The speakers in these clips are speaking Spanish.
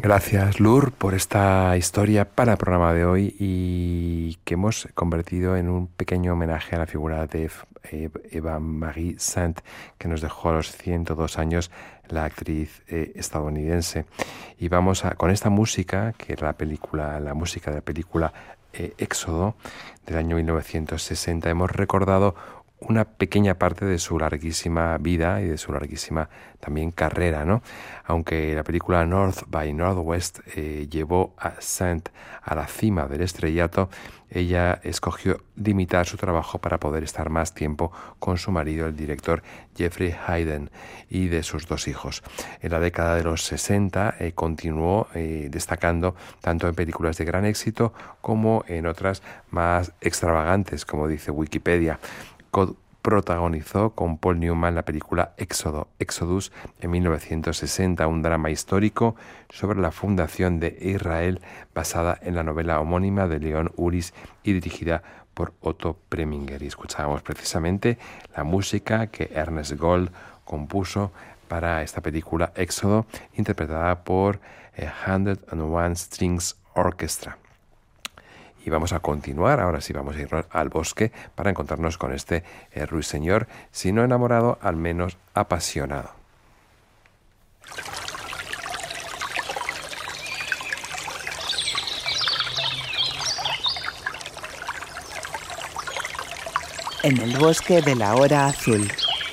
Gracias, Lur, por esta historia para el programa de hoy y que hemos convertido en un pequeño homenaje a la figura de Eva Marie Saint, que nos dejó a los 102 años, la actriz estadounidense. Y con esta música, que era la música de la película Éxodo del año 1960, hemos recordado una pequeña parte de su larguísima vida y de su larguísima también carrera, ¿no? Aunque la película North by Northwest llevó a Saint a la cima del estrellato, ella escogió limitar su trabajo para poder estar más tiempo con su marido, el director Jeffrey Hayden, y de sus dos hijos. En la década de los 60 continuó destacando tanto en películas de gran éxito como en otras más extravagantes, como dice Wikipedia. Protagonizó con Paul Newman la película Exodus en 1960, un drama histórico sobre la fundación de Israel basada en la novela homónima de Leon Uris y dirigida por Otto Preminger. Y escuchábamos precisamente la música que Ernest Gold compuso para esta película Éxodo, interpretada por 101 Strings Orchestra. Y vamos a continuar, ahora sí vamos a ir al bosque para encontrarnos con este ruiseñor, si no enamorado, al menos apasionado. En el bosque de la hora azul.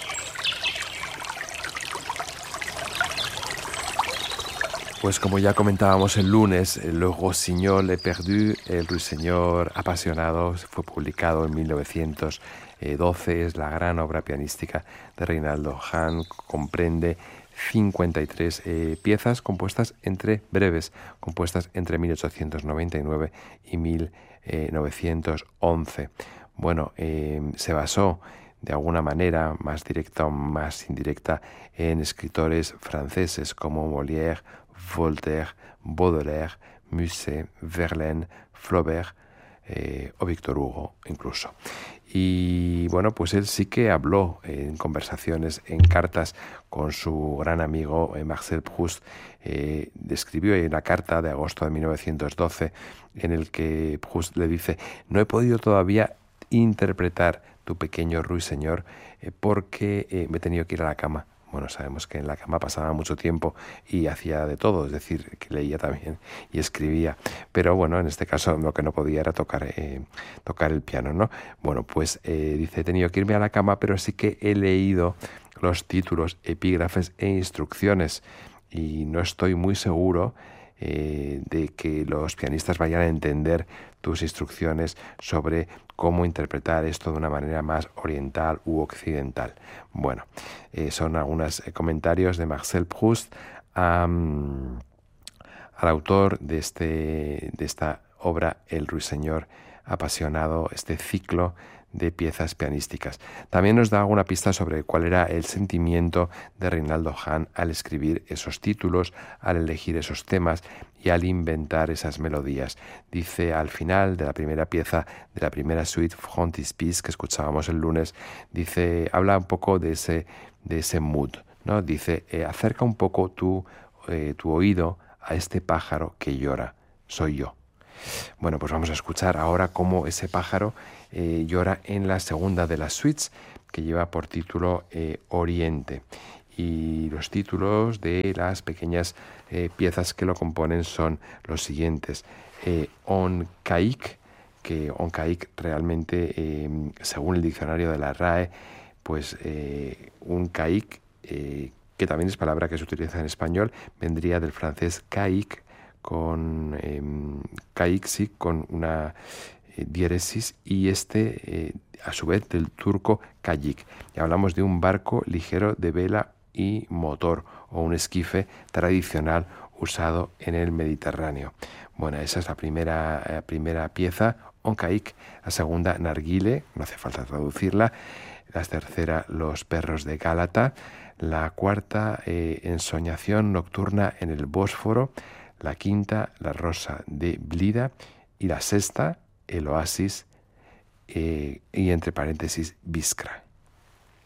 Pues como ya comentábamos el lunes, Le Rossignol éperdu, el ruiseñor apasionado, fue publicado en 1912, es la gran obra pianística de Reinaldo Hahn, comprende 53 piezas breves, compuestas entre 1899 y 1911. Bueno, se basó de alguna manera, más directa o más indirecta, en escritores franceses como Molière, Voltaire, Baudelaire, Musset, Verlaine, Flaubert o Victor Hugo incluso. Y bueno, pues él sí que habló en conversaciones, en cartas con su gran amigo Marcel Proust. Describió en la carta de agosto de 1912 en el que Proust le dice: no he podido todavía interpretar tu pequeño ruiseñor porque me he tenido que ir a la cama. Bueno, sabemos que en la cama pasaba mucho tiempo y hacía de todo, es decir, que leía también y escribía. Pero bueno, en este caso lo que no podía era tocar el piano, ¿no? Bueno, pues dice, he tenido que irme a la cama, pero sí que he leído los títulos, epígrafes e instrucciones y no estoy muy seguro de que los pianistas vayan a entender tus instrucciones sobre cómo interpretar esto de una manera más oriental u occidental. Bueno, son algunos comentarios de Marcel Proust al autor de esta obra, El ruiseñor apasionado, este ciclo de piezas pianísticas. También nos da alguna pista sobre cuál era el sentimiento de Reinaldo Hahn al escribir esos títulos, al elegir esos temas y al inventar esas melodías. Dice al final de la primera pieza, de la primera suite Frontispice que escuchábamos el lunes, habla un poco de ese mood, ¿no? Dice, acerca un poco tu oído a este pájaro que llora, soy yo. Bueno, pues vamos a escuchar ahora cómo ese pájaro llora en la segunda de las suites, que lleva por título Oriente. Y los títulos de las pequeñas piezas que lo componen son los siguientes. On Caïque, que On Caïque realmente, según el diccionario de la RAE, pues un caïque, que también es palabra que se utiliza en español, vendría del francés caïque, con caixi, con una diéresis, y a su vez del turco kayık. Y hablamos de un barco ligero de vela y motor, o un esquife tradicional usado en el Mediterráneo. Bueno, esa es la primera pieza, On Caïque. La segunda, Narguile, no hace falta traducirla. La tercera, Los perros de Gálata. La cuarta, Ensoñación nocturna en el Bósforo. La quinta, La rosa de Blida, y la sexta, El oasis, y entre paréntesis, Biskra.